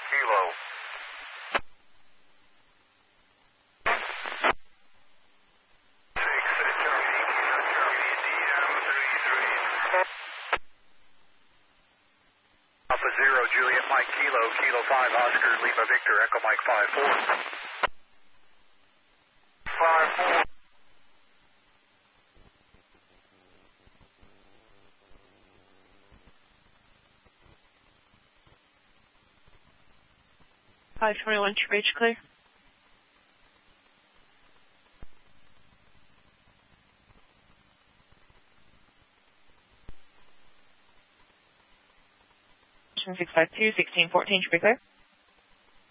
Kilo. Alpha 0, Juliet Mike Kilo, Kilo 5, Oscar, Lima Victor, Echo Mike 5-4. 5-4. Five 21 to reach clear. Station 652, 1614 to be clear.